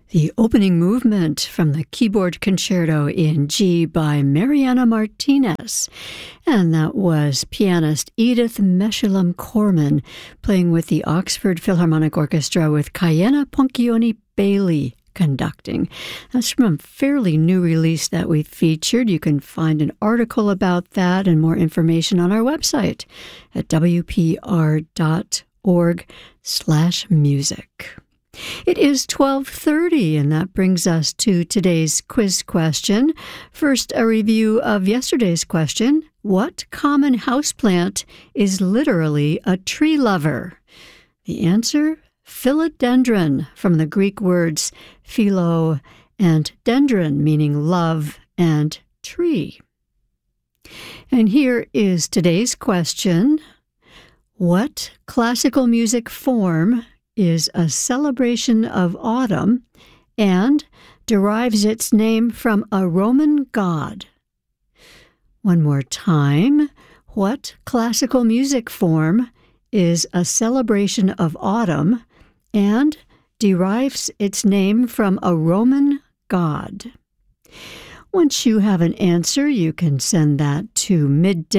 The opening movement from the Keyboard Concerto in G by Mariana Martinez. And that was pianist Edith Meshullam-Corman playing with the Oxford Philharmonic Orchestra with Kayena Ponchioni-Bailey conducting. That's from a fairly new release that we featured. You can find an article about that and more information on our website at wpr.org/music. It is 12:30, and that brings us to today's quiz question. First, a review of yesterday's question. What common houseplant is literally a tree lover? The answer, philodendron, from the Greek words philo and dendron, meaning love and tree. And here is today's question. What classical music form is a celebration of autumn and derives its name from a Roman god? One more time. What classical music form is a celebration of autumn and derives its name from a Roman god? Once you have an answer, you can send that to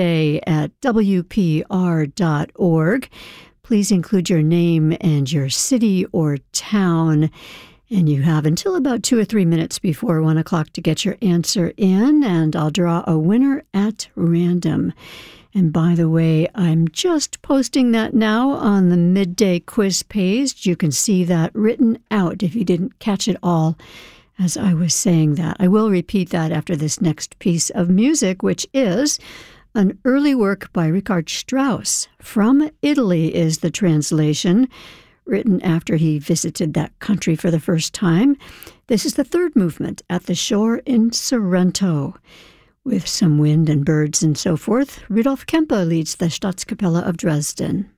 midday@wpr.org. Please include your name and your city or town. And you have until about 2 or 3 minutes before 1 o'clock to get your answer in, and I'll draw a winner at random. And by the way, I'm just posting that now on the Midday Quiz page. You can see that written out if you didn't catch it all as I was saying that. I will repeat that after this next piece of music, which is an early work by Richard Strauss. From Italy is the translation, written after he visited that country for the first time. This is the third movement, At the Shore in Sorrento. With some wind and birds and so forth, Rudolf Kempe leads the Staatskapelle of Dresden.